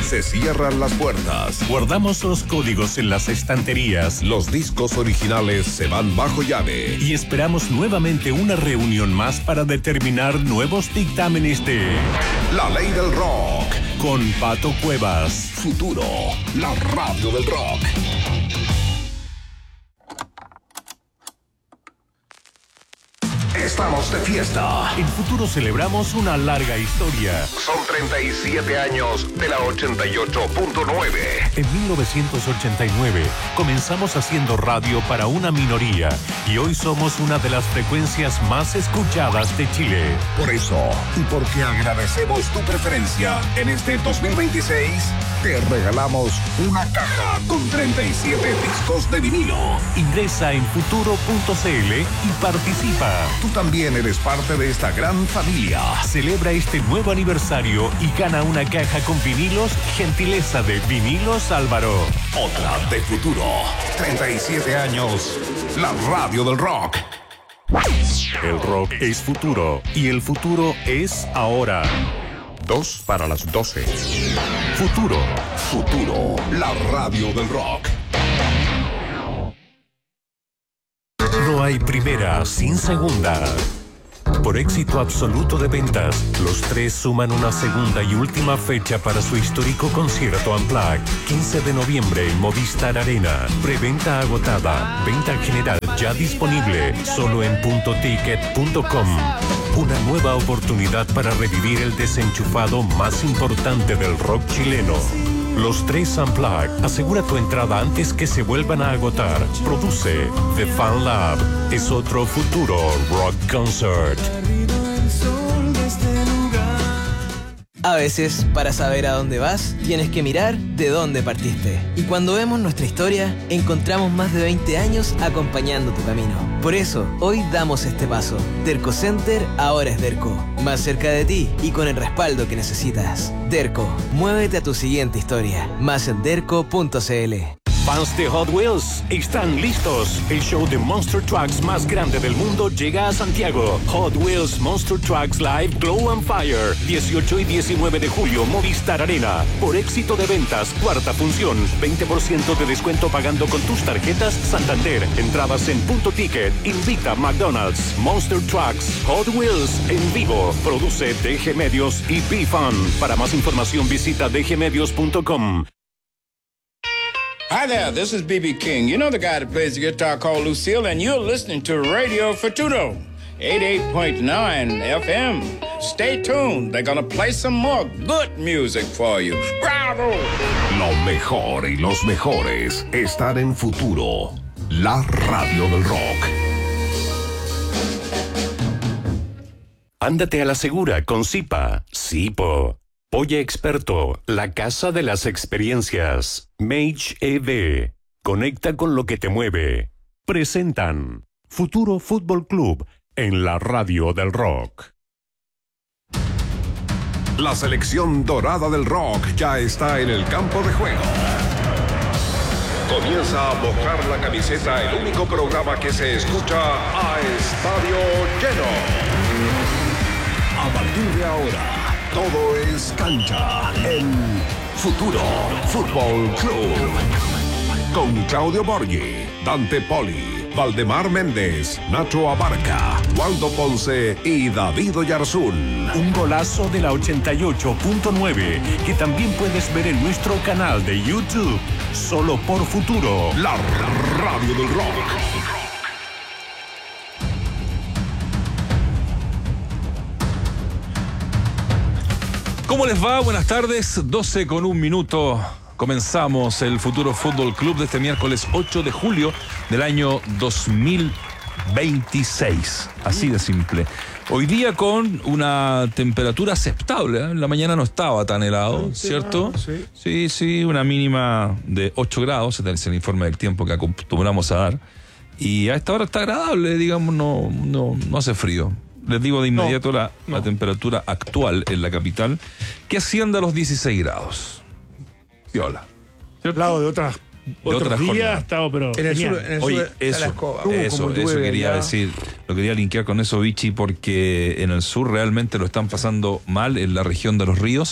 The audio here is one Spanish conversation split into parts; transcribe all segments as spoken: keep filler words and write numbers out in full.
Se cierran las puertas. Guardamos los códigos en las estanterías. Los discos originales se van bajo llave. Y esperamos nuevamente una reunión más para determinar nuevos dictámenes de La Ley del Rock. Con Pato Cuevas. Futuro, la radio del rock. Estamos de fiesta. En Futuro celebramos una larga historia. Son treinta y siete años de la ochenta y ocho punto nueve. En mil novecientos ochenta y nueve comenzamos haciendo radio para una minoría y hoy somos una de las frecuencias más escuchadas de Chile. Por eso, y porque agradecemos tu preferencia, en este dos mil veintiséis te regalamos una caja con treinta y siete discos de vinilo. Ingresa en futuro punto cl y participa. Tú también eres parte de esta gran familia. Celebra este nuevo aniversario y gana una caja con vinilos, gentileza de Vinilos Álvaro. Otra de Futuro. treinta y siete años. La radio del rock. El rock es futuro y el futuro es ahora. Dos para las doce. Futuro. Futuro. La radio del rock. No hay primera sin segunda. Por éxito absoluto de ventas, los tres suman una segunda y última fecha para su histórico concierto Unplugged. quince de noviembre en Movistar Arena. Preventa agotada. Venta general ya disponible. Solo en punto ticket punto com. Una nueva oportunidad para revivir el desenchufado más importante del rock chileno. Los tres Unplugged. Asegura tu entrada antes que se vuelvan a agotar. Produce The Fan Lab. Es otro futuro rock concert. A veces, para saber a dónde vas, tienes que mirar de dónde partiste. Y cuando vemos nuestra historia, encontramos más de veinte años acompañando tu camino. Por eso, hoy damos este paso. Derco Center ahora es Derco. Más cerca de ti y con el respaldo que necesitas. Derco, muévete a tu siguiente historia. Más en derco punto cl. Fans de Hot Wheels están listos. El show de Monster Trucks más grande del mundo llega a Santiago. Hot Wheels Monster Trucks Live Glow and Fire. dieciocho y diecinueve de julio, Movistar Arena. Por éxito de ventas, cuarta función. veinte por ciento de descuento pagando con tus tarjetas Santander. Entradas en Punto Ticket. Invita McDonald's. Monster Trucks Hot Wheels en vivo. Produce D G Medios y B-Fun. Para más información visita d g medios punto com. Hi there, this is B B King. You know the guy that plays the guitar called Lucille, and you're listening to Radio Futuro, eighty-eight point nine F M. Stay tuned, they're gonna play some more good music for you. Bravo! Lo mejor y los mejores están en Futuro, la radio del rock. Ándate a la segura con Zipa. Zipo. Oye Experto, la casa de las experiencias. Mage E V. Conecta con lo que te mueve. Presentan Futuro Fútbol Club en la radio del rock. La selección dorada del rock ya está en el campo de juego. Comienza a mojar la camiseta, el único programa que se escucha a estadio lleno. A partir de ahora, todo es cancha en Futuro Fútbol Club. Con Claudio Borghi, Dante Poli, Valdemar Méndez, Nacho Abarca, Waldo Ponce y David Oyarzún. Un golazo de la ochenta y ocho punto nueve que también puedes ver en nuestro canal de YouTube. Solo por Futuro, la radio del rock. ¿Cómo les va? Buenas tardes, doce con un minuto. Comenzamos el Futuro Fútbol Club de este miércoles ocho de julio del año dos mil veintiséis. Así de simple. Hoy día con una temperatura aceptable, ¿eh? En la mañana no estaba tan helado, ¿cierto? Sí, sí, sí, una mínima de ocho grados, ese es el informe del tiempo que acostumbramos a dar. Y a esta hora está agradable, digamos, no, no, no hace frío. Les digo de inmediato no, la, no. la temperatura actual en la capital, que asciende a los dieciséis grados. Viola. ¿Cierto? Lado de otras de otros otras días ha estado, pero en el sur, en el Oye, sur eso, escoba. eso, eso quería decir, lo quería linkear con eso, Vichy, porque en el sur realmente lo están pasando mal en la región de los ríos,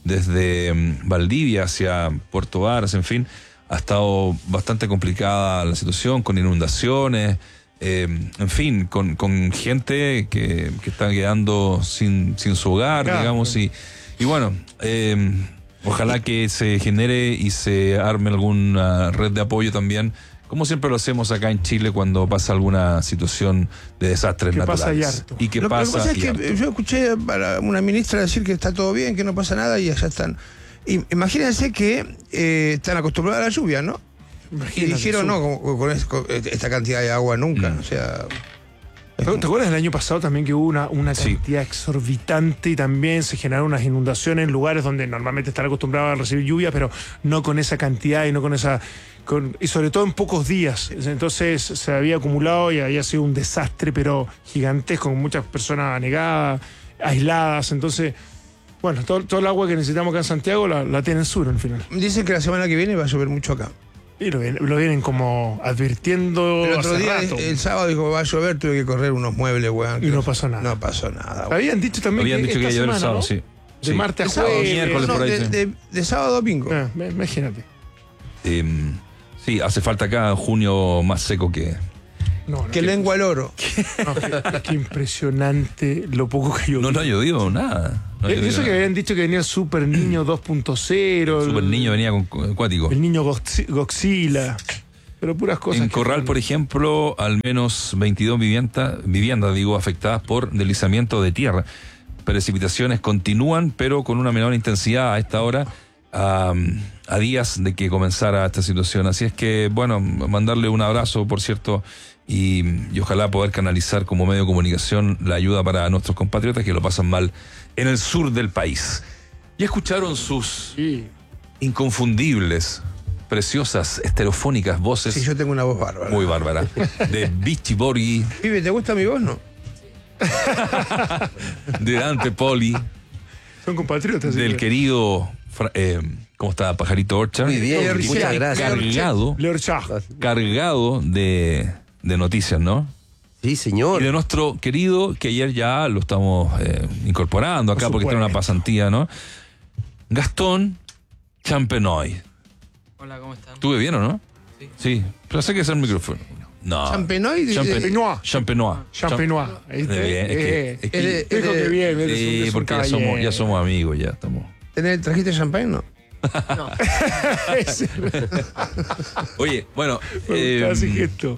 desde um, Valdivia hacia Puerto Varas, en fin, ha estado bastante complicada la situación, con inundaciones, eh, en fin, con, con gente que, que está quedando sin, sin su hogar, claro, digamos, y, y bueno, eh, ojalá que se genere y se arme alguna red de apoyo también, como siempre lo hacemos acá en Chile cuando pasa alguna situación de desastres naturales. Y que pasa y Lo que pasa es que harto. yo escuché a una ministra decir que está todo bien, que no pasa nada y allá están. Y, imagínense que eh, están acostumbrados a la lluvia, ¿no? Imagínate, y dijeron, no, con, con, con esta cantidad de agua nunca, mm. o sea... ¿Te, ¿Te acuerdas del año pasado también que hubo una, una cantidad sí. exorbitante y también se generaron unas inundaciones en lugares donde normalmente están acostumbrados a recibir lluvia, pero no con esa cantidad y no con esa... Con, y sobre todo en pocos días. Entonces se había acumulado y había sido un desastre, pero gigantesco, con muchas personas anegadas, aisladas. Entonces, bueno, todo, todo el agua que necesitamos acá en Santiago la, la tiene en sur al final. Dicen que la semana que viene va a llover mucho acá. Y lo, lo vienen como advirtiendo. El otro hace día, rato. El sábado dijo va a llover, tuve que correr unos muebles, weón. Y no pasó nada. No pasó nada. Weón. Habían dicho también Habían que dicho esta que semana, el sábado, ¿no? sí. De sí. martes a sábado, jueves. miércoles no, por ahí. de, Sí. de, de sábado a domingo. Ah, imagínate. Eh, sí, hace falta acá junio más seco que... No, no, que lengua al oro. No, qué, qué impresionante lo poco que llovió. No, no ha llovido nada. No ha Eh, llovido Eso que nada. habían dicho que venía el Super Niño dos punto cero. El Super el, Niño venía con, con acuático. El niño Goxi- Godzilla. Pero puras cosas. En que Corral, están- por ejemplo, al menos veintidós viviendas, viviendas digo, afectadas por deslizamiento de tierra. Precipitaciones continúan, pero con una menor intensidad a esta hora, a, a días de que comenzara esta situación. Así es que, bueno, mandarle un abrazo, por cierto, y, y ojalá poder canalizar como medio de comunicación la ayuda para nuestros compatriotas que lo pasan mal en el sur del país. Ya escucharon sus Sí. inconfundibles, preciosas, estereofónicas voces. Sí, yo tengo una voz bárbara. Muy bárbara. De Vichy Borghi, Pibe, ¿te gusta mi voz, no? de Dante Poli, Son compatriotas. del sí. querido, Fra- eh, ¿cómo está? Pajarito Orchard. Muy bien, Leorchak, muchas gracias. Cargado, Leorchak. cargado de, de noticias, ¿no? Sí, señor. Y de nuestro querido, que ayer ya lo estamos eh, incorporando acá Por porque está en una supuesto. pasantía, ¿no? Gastón Champenoy. Hola, ¿cómo están? ¿Estuve bien o no? Sí. Sí, pero sé que es el micrófono. No. Champenoy. de- Champe- Champenois. Champenois. Champenois. ¿Viste? Bien, es que- Eh, es que- Eres- dijo que bien, eres un- Sí, eres un porque ya caballero. somos, ya somos amigos, ya estamos. ¿Tenés- ¿Trajiste champagne, no? Ese- Oye, bueno, Me eh, gustaba ese gesto.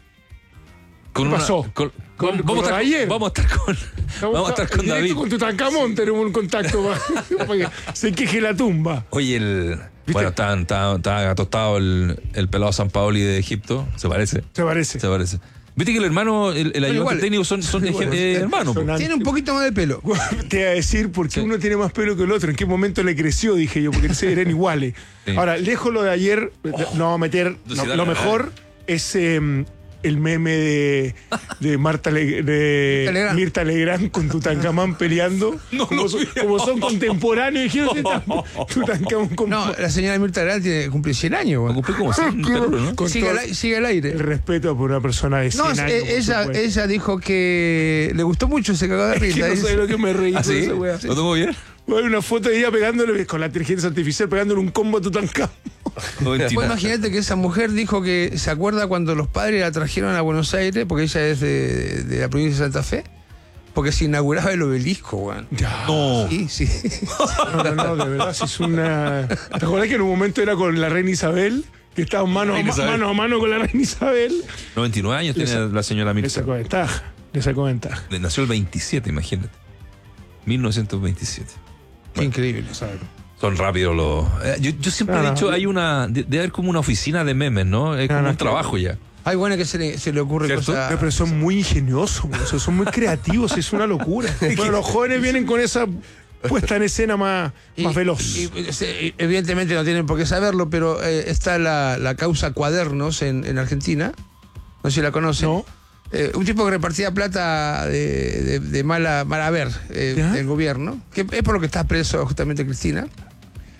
con ¿Qué una- pasó? con- Con- vamos, con a estar, ayer. vamos a estar con, vamos a estar con Directo David. Con Tutankamón tenemos un contacto para, para que se queje la tumba. Oye, el bueno, está, está, está atostado el, el pelado San Paoli de Egipto, se parece, Se parece. se parece. Viste que el hermano, el, el ayudante iguales. técnico son, son Son iguales. eh, hermanos. po. Son Tiene un poquito más de pelo. Te iba a decir por qué Sí. uno tiene más pelo que el otro. ¿En qué momento le creció? Dije yo, porque se eran iguales. Sí. Ahora, lejos lo de ayer, no vamos a meter. Sí, no, dale, lo dale. mejor es eh, el meme de, de Marta Le- de Mirta Legrand. Mirta Legrand con Tutankamón peleando. No, como, no, son, no. como son contemporáneos. Dijeron que está Tutankamón con, No, la señora Mirta Legrand tiene cumple cien años, Me weón. cumplí como cien, ¿no? con Sigue todo al, ai- sigue al aire. el respeto por una persona de cien No, años. eh, por ella, supuesto. ella dijo que le gustó mucho, se cagó de Es que risa. no Dice- sé lo que me reí ¿Ah, con sí? esa wea. ¿Lo tengo bien? Hay una foto de ella pegándole con la inteligencia artificial, pegándole un combo a Tutankamón. Vos imaginate que esa mujer dijo que se acuerda cuando los padres la trajeron a Buenos Aires, porque ella es de, de la provincia de Santa Fe, porque se inauguraba el obelisco, weón. No. Sí, sí. No, no, no, de verdad, si es una... ¿Te acordás que en un momento era con la reina Isabel? Que estaban mano, a Reina ma- Isabel. mano a mano con la reina Isabel. noventa y nueve años Le tiene sa- la señora Le Mirta. sacó ventaja, le sacó ventaja. Nació el veintisiete, imagínate. mil novecientos veintisiete. Qué increíble. Son rápidos los... eh, yo, yo siempre No, he no. dicho, hay una... de- Debe haber como una oficina de memes, ¿no? Es No, como no, un trabajo ya. Ay, bueno, que se le, se le ocurre ¿Cierto? cosas. No, pero son muy ingeniosos, güey, o sea, son muy creativos, es una locura. Bueno, los jóvenes vienen con esa puesta en escena más, Y- más veloz. y- y- se- evidentemente no tienen por qué saberlo, pero eh, está la, la causa Cuadernos en, en Argentina. No sé si la conocen. No. Eh, un tipo que repartía plata de, de- de mala, mala haber eh, ¿Ya? del gobierno, que es por lo que está preso justamente Cristina.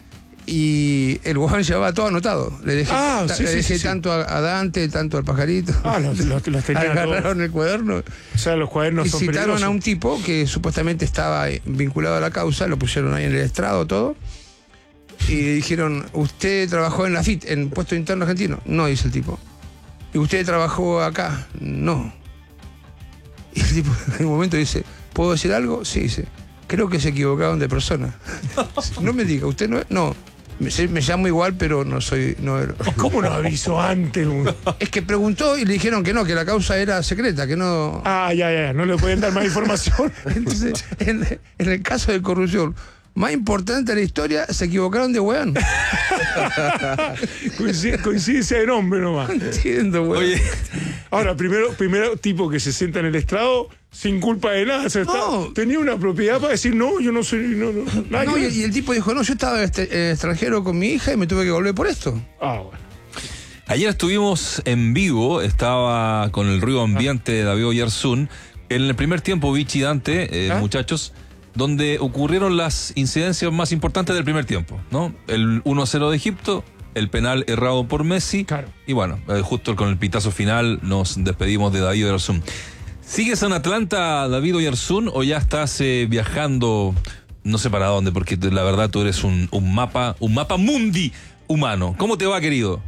Y el huevón llevaba todo anotado. Le dejé, ah, ta, sí, le sí, dejé sí, tanto a, a Dante, tanto al pajarito. Ah, los, los, los tenían agarraron todos. el cuaderno. O sea, los cuadernos y son citaron peligrosos. a un tipo que supuestamente estaba vinculado a la causa, lo pusieron ahí en el estrado todo. Y dijeron, ¿usted trabajó en la F I T, en puesto interno argentino? No, dice el tipo. ¿Y usted trabajó acá? No. Y el tipo en un momento dice, ¿puedo decir algo? Sí, dice. Creo que se equivocaron de persona. No me diga, usted no es. No, me, me llamo igual, pero no soy. No, ¿Cómo nos avisó antes? es que preguntó y le dijeron que no, que la causa era secreta, que no. Ah, ya, ya, no le pueden dar más información. Entonces, en, en el caso de corrupción más importante de la historia, se equivocaron de weón. Coincid, coincidencia de nombre nomás. No entiendo, weón. Oye, ahora, primero, primero tipo que se sienta en el estrado sin culpa de nada. O sea, No. está, tenía una propiedad para decir, no, yo no soy. No, no, nada No, que y, ver. y el tipo dijo, no, yo estaba este, eh, extranjero con mi hija y me tuve que volver por esto. Ah, bueno. ayer estuvimos en vivo, estaba con el ruido ambiente de David Oyarzún. En el primer tiempo, Vichy Dante, eh, ¿Ah? muchachos, donde ocurrieron las incidencias más importantes del primer tiempo, ¿no? El uno a cero de Egipto, el penal errado por Messi. Claro. Y bueno, eh, justo con el pitazo final nos despedimos de David Oyarzún. ¿Sigues en Atlanta, David Oyarzún, o ya estás eh, viajando, no sé para dónde, porque la verdad tú eres un, un mapa, un mapa mundi humano? ¿Cómo te va, querido?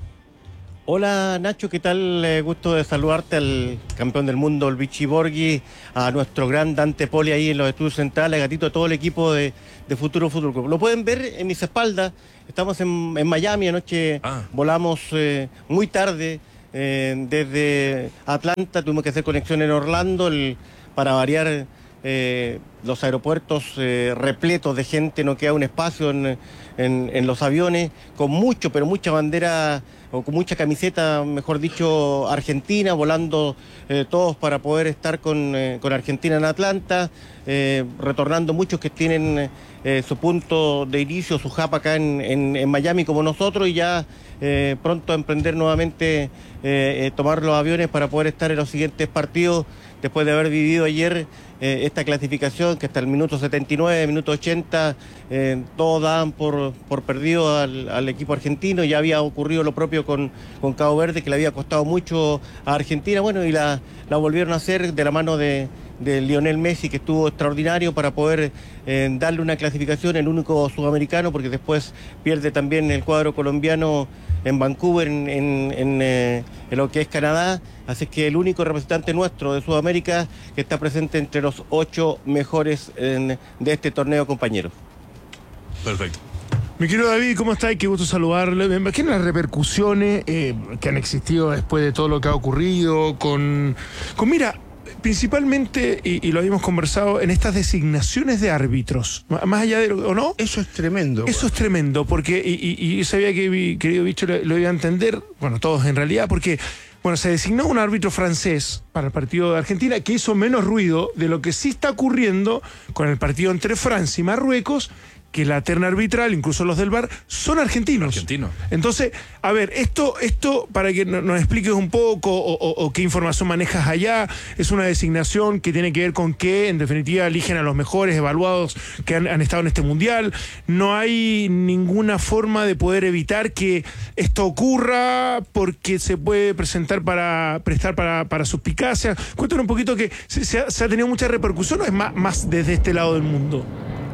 Hola Nacho, ¿qué tal? Eh, gusto de saludarte al campeón del mundo, el Vichy Borghi, a nuestro gran Dante Poli ahí en los estudios centrales, Gatito, a todo el equipo de, de Futuro Fútbol Club. Lo pueden ver en mis espaldas, estamos en, en Miami, anoche Ah. volamos eh, muy tarde eh, desde Atlanta, tuvimos que hacer conexión en Orlando el, para variar eh, los aeropuertos eh, repletos de gente, no queda un espacio en, en, en los aviones, con mucho, pero mucha bandera, o con mucha camiseta, mejor dicho, argentina, volando eh, todos para poder estar con, eh, con Argentina en Atlanta, eh, retornando muchos que tienen eh, su punto de inicio, su hub acá en, en, en Miami como nosotros, y ya eh, pronto a emprender nuevamente, eh, eh, tomar los aviones para poder estar en los siguientes partidos, después de haber vivido ayer eh, esta clasificación, que hasta el minuto setenta y nueve, minuto ochenta, eh, todos daban por, por perdido al, al equipo argentino. Ya había ocurrido lo propio con, con Cabo Verde, que le había costado mucho a Argentina, bueno, y la, la volvieron a hacer de la mano de, de Lionel Messi, que estuvo extraordinario para poder eh, darle una clasificación, el único sudamericano, porque después pierde también el cuadro colombiano en Vancouver, en, en, en, eh, en lo que es Canadá. Así que el único representante nuestro de Sudamérica que está presente entre los ocho mejores en, de este torneo, compañeros. Perfecto. Mi querido David, ¿cómo está? Qué gusto saludarle. Me imagino las repercusiones eh, que han existido después de todo lo que ha ocurrido con... con mira, principalmente, y, y lo habíamos conversado, en estas designaciones de árbitros, más allá de lo, ¿o no? Eso es tremendo. Eso es tremendo, porque, y, y, y sabía que mi querido bicho lo, lo iba a entender, bueno, todos en realidad, porque, bueno, se designó un árbitro francés para el partido de Argentina que hizo menos ruido de lo que sí está ocurriendo con el partido entre Francia y Marruecos, que la terna arbitral, incluso los del V A R, son argentinos. Argentinos. Entonces, a ver, esto, esto para que nos expliques un poco o, o, o qué información manejas allá, es una designación que tiene que ver con que, en definitiva, eligen a los mejores evaluados que han, han estado en este mundial. No hay ninguna forma de poder evitar que esto ocurra porque se puede presentar para prestar para, para suspicacia. Cuéntanos un poquito que se, se, ha, se ha tenido mucha repercusión, o es más, más desde este lado del mundo.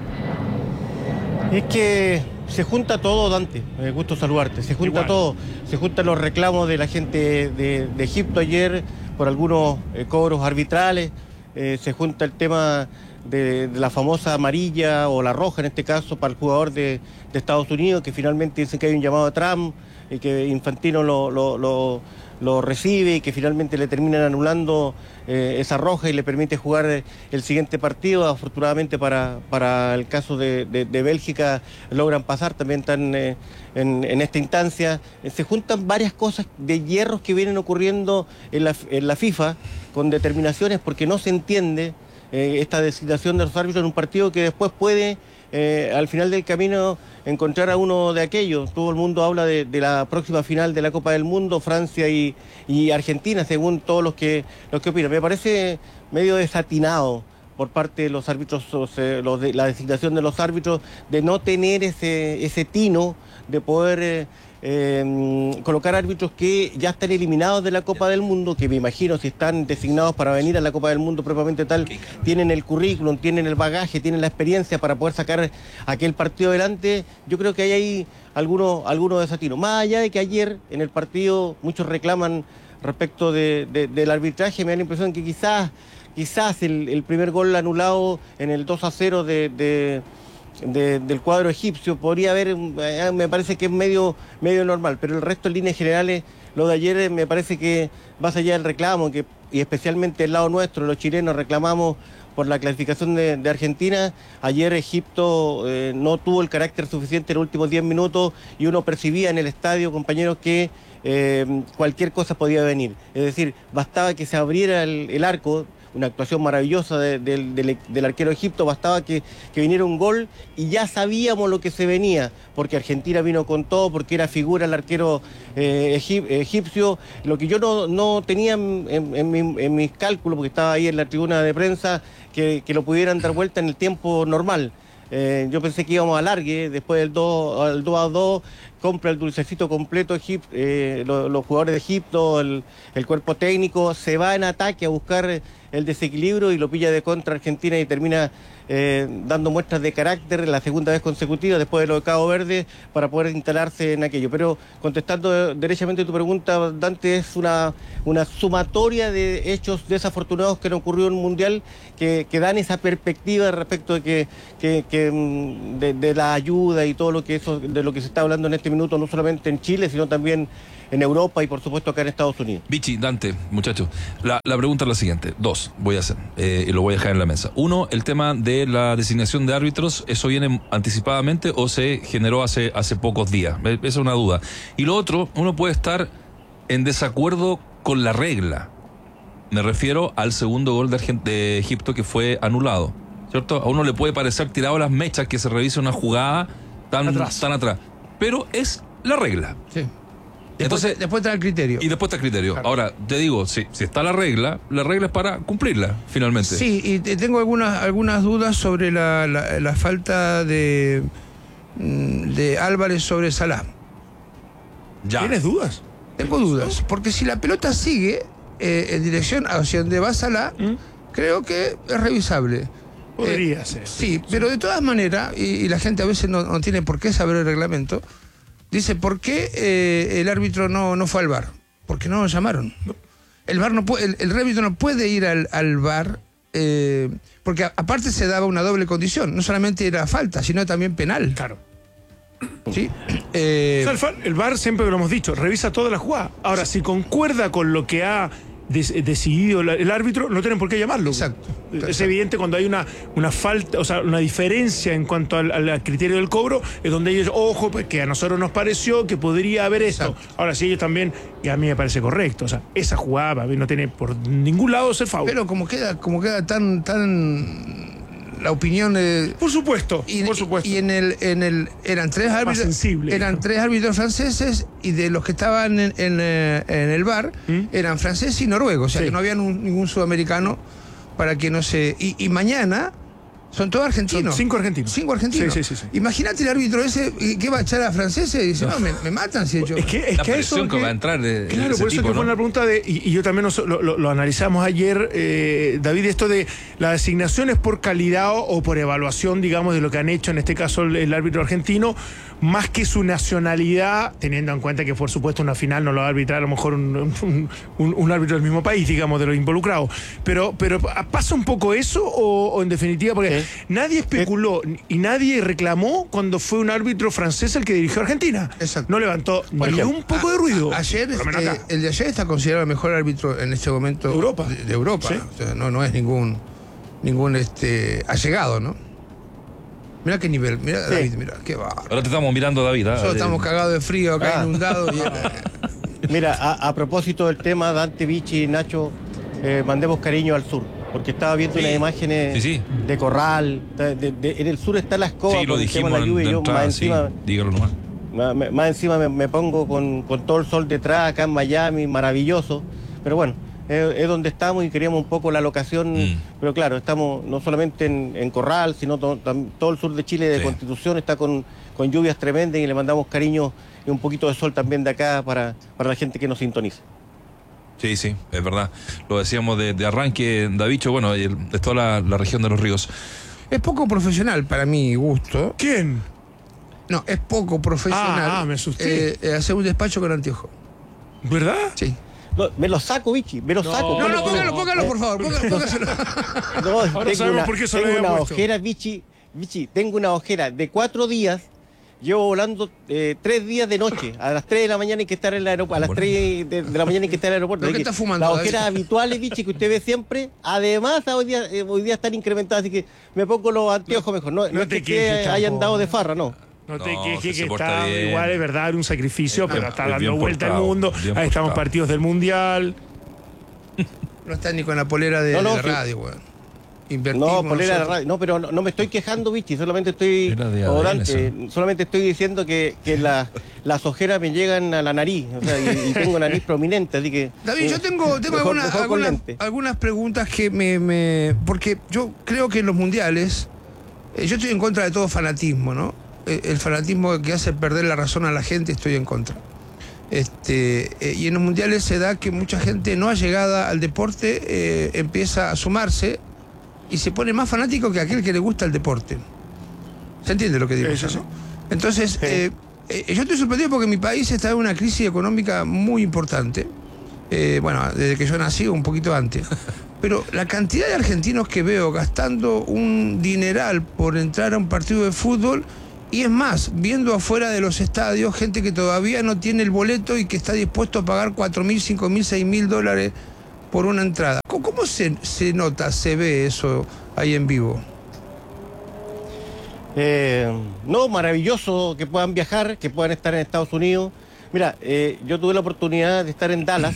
Es que se junta todo, Dante, me gusto saludarte, se junta Igual. todo, se juntan los reclamos de la gente de, de Egipto ayer por algunos eh, cobros arbitrales, eh, se junta el tema de, de la famosa amarilla o la roja en este caso para el jugador de, de Estados Unidos, que finalmente dicen que hay un llamado a Trump y que Infantino lo, lo, lo, lo recibe y que finalmente le terminan anulando eh, esa roja y le permite jugar el siguiente partido. Afortunadamente para, para el caso de, de, de Bélgica logran pasar, también están eh, en, en esta instancia. Eh, se juntan varias cosas de hierros que vienen ocurriendo en la, en la FIFA con determinaciones porque no se entiende eh, esta designación de los árbitros en un partido que después puede eh, al final del camino encontrar a uno de aquellos. Todo el mundo habla de, de la próxima final de la Copa del Mundo, Francia y, y Argentina, según todos los que, los que opinan. Me parece medio desatinado por parte de los árbitros, o sea, los de, la designación de los árbitros, de no tener ese, ese tino de poder eh, eh, colocar árbitros que ya están eliminados de la Copa del Mundo, que me imagino si están designados para venir a la Copa del Mundo propiamente tal, tienen el currículum, tienen el bagaje, tienen la experiencia para poder sacar aquel partido adelante. Yo creo que hay ahí algunos, algunos desatinos. Más allá de que ayer en el partido muchos reclaman respecto de, de, del arbitraje, me da la impresión que quizás, quizás el, el primer gol anulado en el dos a cero de... de De, del cuadro egipcio podría haber, eh, me parece que es medio, medio normal, pero el resto en líneas generales, lo de ayer me parece que más allá del reclamo, que, y especialmente el lado nuestro, los chilenos reclamamos por la clasificación de, de Argentina, ayer Egipto eh, no tuvo el carácter suficiente en los últimos diez minutos y uno percibía en el estadio, compañeros, que eh, cualquier cosa podía venir, es decir, bastaba que se abriera el, el arco, una actuación maravillosa de, de, de, del arquero de Egipto, bastaba que, que viniera un gol y ya sabíamos lo que se venía, porque Argentina vino con todo, porque era figura el arquero eh, egip, egipcio, lo que yo no, no tenía en, en, en, mi, en mis cálculos, porque estaba ahí en la tribuna de prensa, que, que lo pudieran dar vuelta en el tiempo normal. Eh, yo pensé que íbamos a alargue, después del dos a dos, compra el dulcecito completo, Egip, eh, lo, los jugadores de Egipto, el, el cuerpo técnico, se va en ataque a buscar el desequilibrio y lo pilla de contra Argentina y termina eh, dando muestras de carácter la segunda vez consecutiva después de lo de Cabo Verde para poder instalarse en aquello. Pero contestando derechamente tu pregunta, Dante, es una, una sumatoria de hechos desafortunados que han ocurrido en un mundial que, que dan esa perspectiva respecto de que, que, que de, de la ayuda y todo lo que eso, de lo que se está hablando en este minuto, no solamente en Chile, sino también en Europa y por supuesto acá en Estados Unidos. Vichy, Dante, muchachos, la, la pregunta es la siguiente, dos voy a hacer, eh, y lo voy a dejar en la mesa. Uno, el tema de la designación de árbitros, ¿eso viene anticipadamente o se generó hace, hace pocos días? Esa es una duda. Y lo otro, uno puede estar en desacuerdo con la regla. Me refiero al segundo gol de, Argent- de Egipto que fue anulado, ¿cierto? A uno le puede parecer tirado las mechas que se revise una jugada tan atrás, tan atrás. Pero es la regla. Sí. Entonces, después, después está el criterio. Y después está el criterio. Claro. Ahora, te digo, si, si está la regla, la regla es para cumplirla, finalmente. Sí, y tengo algunas, algunas dudas sobre la, la, la falta de, de Álvarez sobre Salah. Ya. ¿Tienes dudas? Tengo dudas, porque si la pelota sigue eh, en dirección hacia donde va Salah, ¿Mm? creo que es revisable. Podría eh, ser. Sí, pero de todas maneras, y, y la gente a veces no, no tiene por qué saber el reglamento, dice, ¿por qué eh, el árbitro no, no fue al V A R? Porque no lo llamaron. El V A R no puede, el, el árbitro no puede ir al, al V A R, eh, porque a, aparte se daba una doble condición. No solamente era falta, sino también penal. Claro. ¿Sí? Eh, o sea, el, el V A R, siempre lo hemos dicho, revisa toda la jugada. Ahora, si concuerda con lo que ha des, decidido la, el árbitro, no tienen por qué llamarlo. Exacto. Es exacto. evidente cuando hay una, una falta, o sea, una diferencia en cuanto al, al criterio del cobro, es donde ellos, ojo, pues, que a nosotros nos pareció que podría haber esto. Exacto. Ahora, si ellos también, y a mí me parece correcto, o sea, esa jugada no tiene por ningún lado ser foul. Pero como queda, como queda tan, tan la opinión eh, por supuesto, y, por supuesto. Y en el, en el, eran tres árbitros, sensible, eran ¿no? tres árbitros franceses y de los que estaban en, en, en el V A R ¿Mm? eran franceses y noruegos, o sea sí. que no había un, ningún sudamericano para que no se. Y, y mañana son todos argentinos. Son cinco argentinos. Cinco argentinos. Sí, sí, sí, sí. Imagínate el árbitro ese que va a echar a franceses y dice, no, no me, me matan si he hecho. Es que, es la que eso. Que va a entrar de, claro, de ese por eso tipo, que ¿no? fue una pregunta de. Y, y yo también lo, lo, lo analizamos ayer, eh, David, esto de la designación es por calidad o, o por evaluación, digamos, de lo que han hecho, en este caso, el, el árbitro argentino, más que su nacionalidad, teniendo en cuenta que, por supuesto, una final no lo va a arbitrar a lo mejor un, un, un, un árbitro del mismo país, digamos, de los involucrados. Pero, pero ¿pasa un poco eso o, o en definitiva? Porque ¿sí? nadie especuló y nadie reclamó cuando fue un árbitro francés el que dirigió a Argentina. Exacto. No levantó bueno, ni un poco a, de ruido. A, ayer, eh, el de ayer está considerado el mejor árbitro en este momento de Europa. De, de Europa. ¿Sí? O sea, no, no es ningún, ningún este, allegado, ¿no? Mirá qué nivel, mirá sí. David, mirá, qué bárbaro. Ahora te estamos mirando, David. ¿eh? Nosotros estamos cagados de frío acá, ah. inundados. Y... Mira, a, a propósito del tema, Dante, Vichy y Nacho, eh, mandemos cariño al sur, porque estaba viendo sí. unas imágenes sí, sí. de corral, de, de, de, en el sur está la escoba, sí, lo por el tema de la lluvia, y yo más encima, sí, dígalo nomás. Más, más encima me, me pongo con, con todo el sol detrás, acá en Miami, maravilloso, pero bueno, eh, es donde estamos y queríamos un poco la locación, mm. pero claro, estamos no solamente en, en Corral, sino to, tam, todo el sur de Chile de sí. Constitución está con, con lluvias tremendas y le mandamos cariño y un poquito de sol también de acá para, para la gente que nos sintoniza. Sí, sí, es verdad. Lo decíamos de, de arranque, Davicho, bueno, de toda la, la región de los ríos. Es poco profesional para mi gusto. ¿Quién? No, es poco profesional. Ah, ah me asusté. Eh, hacer un despacho con anteojo. ¿Verdad? Sí. No, me lo saco, Vichy, me lo no, saco. No, no, póngalo, póngalo, por favor, póngalo, póngaselo. No, ahora sabemos una, por qué se tengo lo una puesto. ojera, Vichy, Vichy, tengo una ojera de cuatro días. Llevo volando eh, tres días de noche. A las tres de la mañana hay que estar en el aeropuerto. A las tres de, de la mañana hay que estar en el aeropuerto. ¿Pero qué está fumando? Las ojeras habituales, Vichy, que usted ve siempre, además hoy día, eh, hoy día están incrementadas, así que me pongo los anteojos mejor. No, no, no es que quejes, hayan dado de farra, no. No te no, quejes se que se está bien. Igual, es verdad, era un sacrificio, bien, pero está bien dando vuelta portado, al mundo. Ahí estamos portado. partidos del Mundial. No está ni con la polera de, no, no, de sí. radio, weón. Invertimos No, polera de nosotros. radio. No, pero no, no me estoy quejando, Vichy, solamente estoy orante, solamente estoy diciendo que, que la, las ojeras me llegan a la nariz, o sea, y, y tengo nariz prominente, así que... David, eh, yo tengo, tengo mejor, alguna, mejor algunas, lente. algunas preguntas que me, me... Porque yo creo que en los mundiales, eh, yo estoy en contra de todo fanatismo, ¿no? Eh, el fanatismo que hace perder la razón a la gente, estoy en contra. Este, eh, y en los mundiales se da que mucha gente no allegada al deporte eh, empieza a sumarse y se pone más fanático que aquel que le gusta el deporte. ¿Se entiende lo que digo? Sí, sí, ¿no? Entonces, sí. eh, eh, yo estoy sorprendido porque mi país está en una crisis económica muy importante. Eh, bueno, desde que yo nací, un poquito antes. Pero la cantidad de argentinos que veo gastando un dineral por entrar a un partido de fútbol, y es más, viendo afuera de los estadios gente que todavía no tiene el boleto y que está dispuesto a pagar cuatro mil, cinco mil, seis mil dólares por una entrada. ¿Cómo, cómo se, se nota, se ve eso ahí en vivo? Eh, no, maravilloso que puedan viajar, que puedan estar en Estados Unidos. Mira, eh, yo tuve la oportunidad de estar en Dallas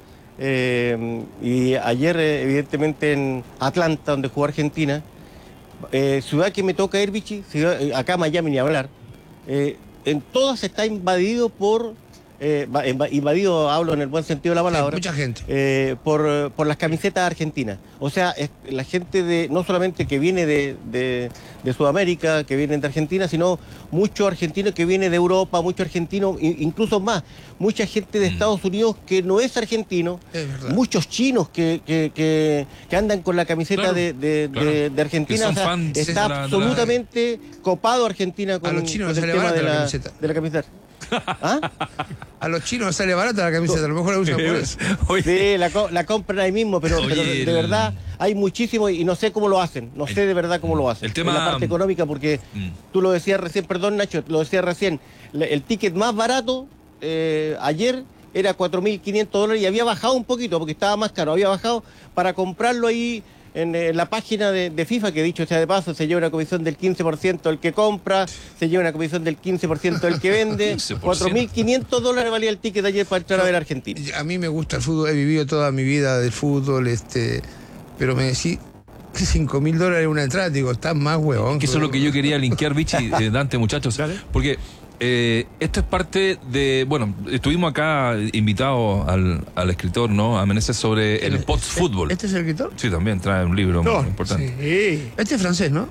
eh, y ayer eh, evidentemente en Atlanta, donde jugó Argentina. Eh, ciudad que me toca ir, Vichy, ciudad, eh, acá Miami ni hablar. Eh, en todas está invadido por... Eh, invadido, hablo en el buen sentido de la palabra. Sí, mucha gente. Eh, por, por las camisetas argentinas. O sea, es, la gente de no solamente que viene de, de, de Sudamérica, que vienen de Argentina, sino muchos argentinos que vienen de Europa, muchos argentinos, incluso más, mucha gente de Estados Unidos que no es argentino, es muchos chinos que, que, que, que andan con la camiseta claro, de, de, claro. de, de Argentina. O sea, está de la, absolutamente de la... copado Argentina con, a los chinos con el tema de la, la camiseta. De la camiseta. ¿Ah? A los chinos sale barata la camiseta, a lo mejor la usan por eso. Sí, la, la compran ahí mismo, pero, Oye, pero de, de verdad hay muchísimo y no sé cómo lo hacen, no el, sé de verdad cómo lo hacen. El tema... En la parte económica, porque mm. tú lo decías recién, perdón Nacho, lo decías recién, el ticket más barato eh, ayer era cuatro mil quinientos dólares y había bajado un poquito porque estaba más caro, había bajado para comprarlo ahí en, en la página de, de FIFA, que dicho sea de paso, se lleva una comisión del quince por ciento el que compra, se lleva una comisión del quince por ciento el que vende. cuatro mil quinientos dólares valía el ticket de ayer para entrar no, a ver a Argentina. A mí me gusta el fútbol, he vivido toda mi vida del fútbol, este, pero me decís que cinco mil dólares una entrada, digo, está más huevón. Que eso es lo que yo quería linkear, Vichy, eh, Dante, muchachos, porque... Eh, esto es parte de, bueno, estuvimos acá invitados al, al escritor, ¿no? A Meneses sobre el post-fútbol. ¿Este es el escritor? Sí, también trae un libro no, muy importante. Sí. Este es francés, ¿no?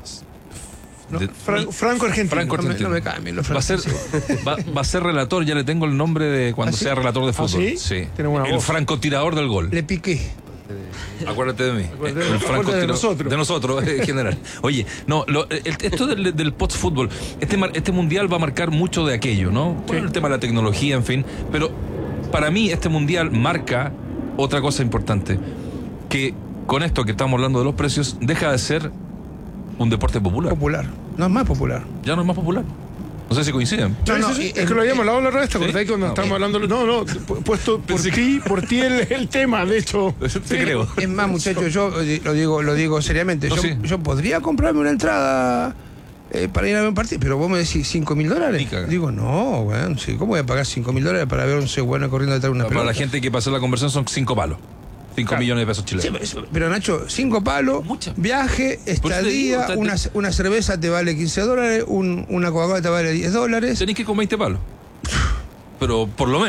no de, Fran, Franco Argentino. Franco Argentino. No me, no me cambien los va a, ser, va, va a ser relator, ya le tengo el nombre de cuando ¿Ah, sí? sea relator de fútbol. ¿Ah, sí? Sí. Tiene buena el voz. francotirador del gol. Le piqué. Acuérdate de mí. Acuérdate, el franco de nosotros. De nosotros, en general. Oye, no, lo, el, esto del, del post-fútbol, este, este mundial va a marcar mucho de aquello, ¿no? Bueno, sí. El tema de la tecnología, en fin. Pero para mí este mundial marca otra cosa importante. Que con esto que estamos hablando de los precios, deja de ser un deporte popular. Popular. No es más popular. Ya no es más popular. No sé si coinciden. No, no, sí, sí, es, es que lo habíamos hablado la resta, ¿sí? Cuando no, estamos hablando. No, no, puesto por Pensé ti, que... por ti el, el tema, de hecho. Te sí. creo. Es más, muchachos, yo lo digo, lo digo seriamente. No, yo, sí. yo podría comprarme una entrada eh, para ir a ver un partido, pero vos me decís cinco mil dólares. Digo, no, bueno, sí, ¿cómo voy a pagar cinco mil dólares para ver un bueno corriendo detrás de una no, pelota? Para la gente que pasó la conversión son cinco palos. cinco claro. millones de pesos chilenos. Sí, pero Nacho, cinco palos, Mucha. viaje, estadía, digo, una, una cerveza te vale quince dólares, un, una Coca-Cola te vale diez dólares. Tenés que ir con veinte palos. Pero por lo menos.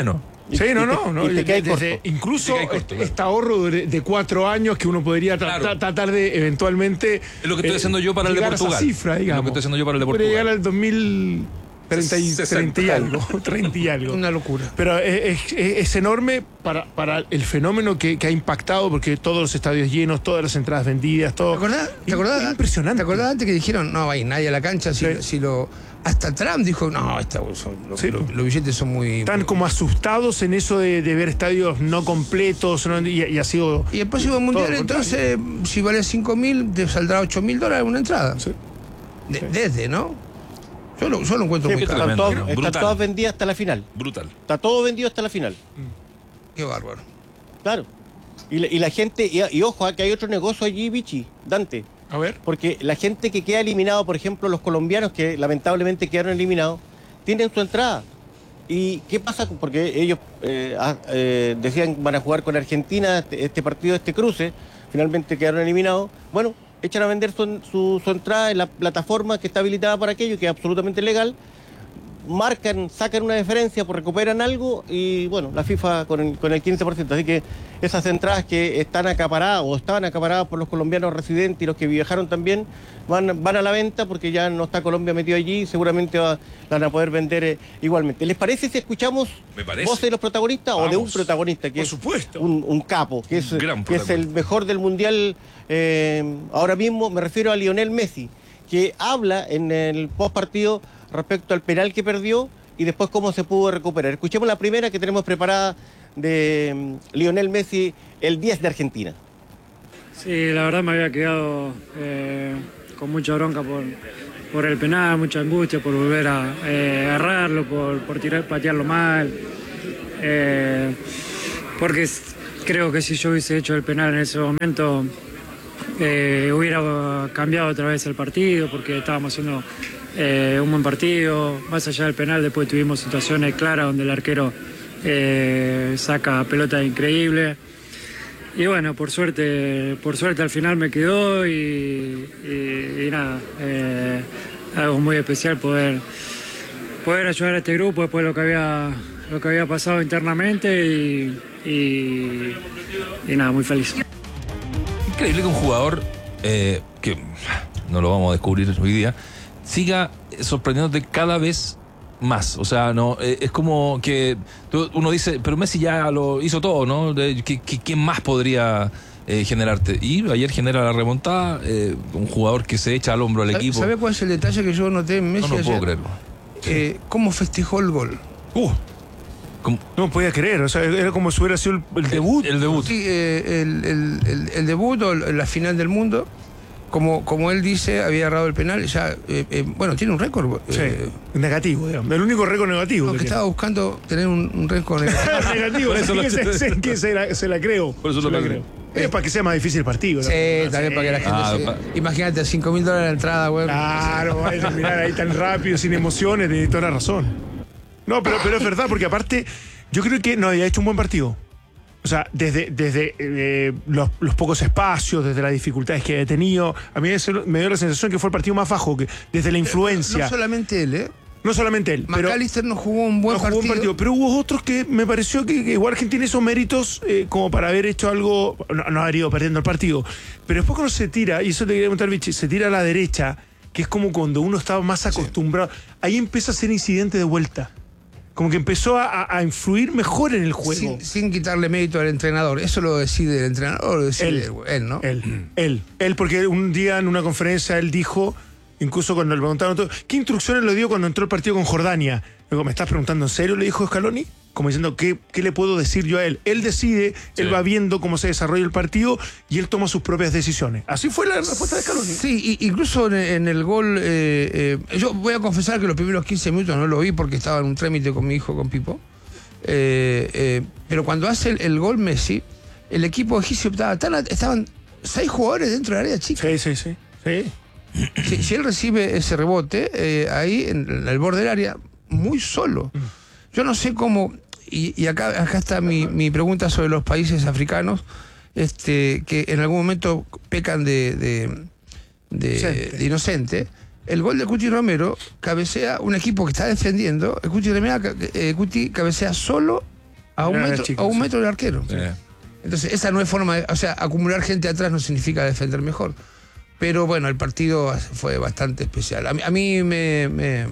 Sí, no, y te, no, no. y te cae Desde, corto. incluso Te cae corto, claro. este ahorro de, de cuatro años que uno podría tra Claro. tratar de eventualmente. Es lo que estoy eh, haciendo yo para el de llegar a esa Portugal. cifra, Es lo digamos. que estoy haciendo yo para el de Podría Portugal. llegar al dos mil treinta y, sesenta. treinta y algo. treinta y algo. Una locura. Pero es, es- es enorme para, para el fenómeno que, que ha impactado, porque todos los estadios llenos, todas las entradas vendidas, todo. ¿Te acordás? ¿Te acordás? Es impresionante. ¿Te acordás antes que dijeron, no va a ir nadie a la cancha? Si, Sí. si lo, hasta Trump dijo, no, esta, son- lo- Sí. lo- los billetes son muy... Están como asustados en eso de, de ver estadios no completos, ¿no? y, y ha sido. Y el próximo mundial, lo contrario. entonces, si vale cinco mil, te saldrá ocho mil dólares una entrada. Sí. De- desde, ¿no? Yo lo, yo lo encuentro Sí, muy están, caro. tremendo, todas, ¿no? están Brutal. todas vendidas hasta la final. Brutal. Está todo vendido hasta la final. Qué bárbaro. Claro. Y la, y la gente, y, y ojo, que hay otro negocio allí, Vichy, Dante. A ver. Porque la gente que queda eliminado, por ejemplo, los colombianos que lamentablemente quedaron eliminados, tienen su entrada. ¿Y qué pasa? Porque ellos eh, ah, eh, decían que van a jugar con Argentina este, este partido, este cruce, finalmente quedaron eliminados. Bueno, echan a vender su, su, su entrada en la plataforma que está habilitada para aquello, que es absolutamente legal. Marcan, sacan una diferencia, pues recuperan algo y bueno, la FIFA con el, con el quince por ciento. Así que esas entradas que están acaparadas o estaban acaparadas por los colombianos residentes y los que viajaron también van, van a la venta porque ya no está Colombia metido allí, seguramente va, la van a poder vender eh, igualmente. ¿Les parece si escuchamos Me parece. voces de los protagonistas o de un Vamos. protagonista que Por es supuesto. un, un capo, que es, Un gran que es el protagonista. mejor del mundial eh, ahora mismo? Me refiero a Lionel Messi, que habla en el post partido respecto al penal que perdió y después cómo se pudo recuperar. Escuchemos la primera que tenemos preparada de mm, Lionel Messi, el diez de Argentina. Sí, la verdad me había quedado eh, con mucha bronca por, por el penal, mucha angustia por volver a eh, agarrarlo, por, por tirar, patearlo mal. Eh, porque s- creo que si yo hubiese hecho el penal en ese momento eh, hubiera cambiado otra vez el partido, porque estábamos haciendo eh, un buen partido. Más allá del penal, después tuvimos situaciones claras donde el arquero eh, saca pelota increíble. Y bueno, por suerte, por suerte al final me quedó y, y- y nada, eh, algo muy especial poder, poder ayudar a este grupo después de lo que había, lo que había pasado internamente y, y, y nada, muy feliz. Increíble que un jugador eh, que no lo vamos a descubrir hoy día siga sorprendiéndote cada vez más. O sea, no eh, es como que tú- uno dice, pero Messi ya lo hizo todo, ¿no? De- ¿Qué, qué- qué más podría eh, generarte? Y ayer genera la remontada, eh, un jugador que se echa al hombro al equipo. ¿Sabes cuál es el detalle que yo noté en Messi No, no puedo ayer? creerlo. Eh, ¿Cómo festejó el gol? Uh, Como- no podía creer. O sea, era como si hubiera sido el, el debut. El debut. Sí, eh, el, el- el- el debut o la final del mundo, como, como él dice, había agarrado el penal, ya, eh, eh, bueno, tiene un récord. Sí, eh, negativo, digamos. El único récord negativo. no, que que estaba buscando tener un, un récord negativo. tiene. negativo, Por eso así lo- que, se, se- que se la, se la creo. Por eso Se lo la creo. Es para que sea más difícil el partido. ¿no? Sí, también para que la gente Ah, se- pa- Imagínate, cinco mil dólares la entrada, güey. Claro, va a terminar ahí tan rápido, sin emociones, tiene toda la razón. No, pero, pero es verdad, porque aparte, yo creo que no había hecho un buen partido. O sea, desde, desde eh, los, los pocos espacios, desde las dificultades que había tenido, a mí eso me dio la sensación que fue el partido más bajo, que desde la influencia. No solamente él, ¿eh? No solamente él, pero McAllister no jugó un buen no jugó partido. un partido, pero hubo otros que me pareció que, que igual Argentina hizo méritos eh, como para haber hecho algo, no, no haber ido perdiendo el partido, pero después cuando se tira, y eso te quería preguntar, Vichy, se tira a la derecha, que es como cuando uno estaba más acostumbrado, ahí empieza a ser incidente de vuelta, como que empezó a, a- a influir mejor en el juego. Sin, sin quitarle mérito al entrenador. Eso lo decide el entrenador, lo decide Él. él, él, ¿no? Él, él, él, porque un día en una conferencia él dijo, incluso cuando le preguntaron todo, ¿qué instrucciones le dio cuando entró el partido con Jordania? Luego, ¿me estás preguntando en serio? Le dijo Scaloni, como diciendo, ¿qué, qué le puedo decir yo a él? Él decide, Sí. él va viendo cómo se desarrolla el partido y él toma sus propias decisiones. Así fue la respuesta de Scaloni. Sí, y- incluso en, en el gol, eh, eh, yo voy a confesar que los primeros quince minutos no lo vi porque estaba en un trámite con mi hijo, con Pipo. Eh, eh, pero cuando hace el, el gol Messi, el equipo egipcio estaba tan, at- estaban seis jugadores dentro del área chica. Sí, sí, sí. sí. Si, si él recibe ese rebote, eh, ahí en el borde del área, muy solo. Yo no sé cómo, y, y acá, acá está mi, mi pregunta sobre los países africanos, este, que en algún momento pecan de, de, de- Inocente. de inocente. El gol de Cuti Romero cabecea un equipo que está defendiendo, el Cuti, Romero, eh, Cuti cabecea solo a un Era metro, chico, a un sí. metro del arquero. Eh, Entonces, esa no es forma de. O sea, acumular gente atrás no significa defender mejor. Pero bueno, el partido fue bastante especial. A mí, a mí me, me,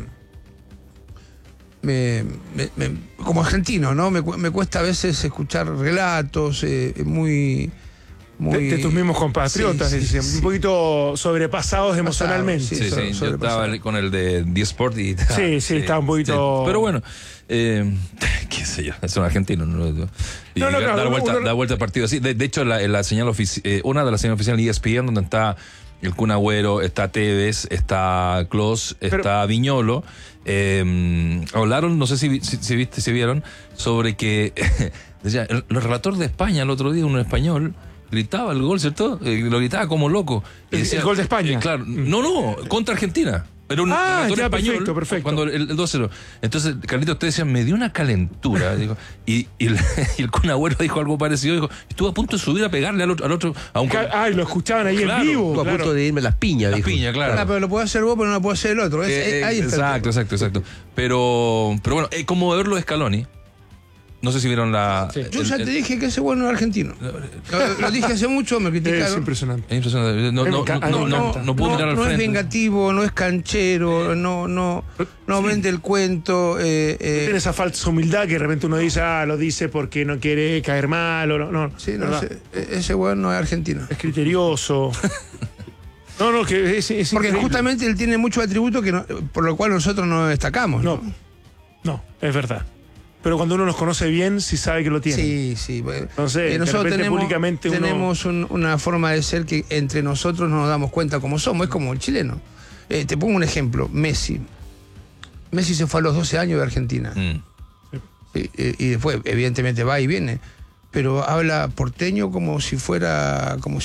me, me- me- como argentino, ¿no? Me, cu- me cuesta a veces escuchar relatos eh, muy. De, muy de tus mismos compatriotas, Sí, sí, dicen, sí. un poquito sobrepasados emocionalmente. sí, sí, so- sí, yo sobrepasado. estaba con el de The Sport y Sí, sí, estaba un poquito- Pero bueno, eh, qué sé yo, es un argentino. No, no, y No, no, claro, dar, uno- vuelta, uno- dar vuelta al partido así. De, de hecho, la, la señal ofici- eh, una de las señales oficiales de E S P N, donde está el Kun Agüero, está Tevez, está Klose, Pero- está Viñolo, eh, hablaron, no sé si, vi- si, si viste, si vieron, sobre que decía, el, el relator de España el otro día, un español, gritaba el gol, ¿cierto? Eh, lo gritaba como loco. Y El- el gol de España. eh, claro, no, no, contra Argentina. Pero un Ah, relator ya, español, perfecto, perfecto. cuando el, el dos cero. Entonces, Carlitos, usted decía, me dio una calentura. dijo, y, y, el, y el Kun Agüero dijo algo parecido. Dijo, estuvo a punto de subir a pegarle al otro, al otro a un Ca- Ay, lo escuchaban ahí Claro. en vivo. Estuvo a claro. punto de irme las piñas, la dijo. piña, claro. Ah, pero lo puede hacer vos, pero no lo puede hacer el otro. Es- Eh, eh, ahí está el exacto, tema. exacto, exacto. Pero, pero bueno, eh, como verlo de Scaloni. No sé si vieron la. Sí. Yo el- ya el- te dije que ese bueno es argentino. Lo, lo dije hace mucho, me Es criticaron. impresionante. Es impresionante. No, Me no, enca- no, me no, encanta. no puedo no, mirar al no es frente. vengativo, no es canchero, no, no, no vende el cuento. eh, eh, Tiene esa falsa humildad que de repente uno dice, ah, lo dice porque no quiere caer mal o no. no sí, no, ¿verdad? ese, ese weón no es argentino. Es criterioso. No, no, que es, es Porque increíble. justamente él tiene muchos atributos que no- por lo cual nosotros no destacamos. No, no, es verdad. Pero cuando uno nos conoce bien, sí sabe que lo tiene. Sí, sí. bueno. No sé, Eh, de nosotros repente tenemos, públicamente uno- tenemos un- una forma de ser que entre nosotros no nos damos cuenta cómo somos. Es como el chileno. Eh, te pongo un ejemplo. Messi. Messi se fue a los doce años de Argentina. Mm. Sí, eh, y después, evidentemente, va y viene. Pero habla porteño como si fuera, como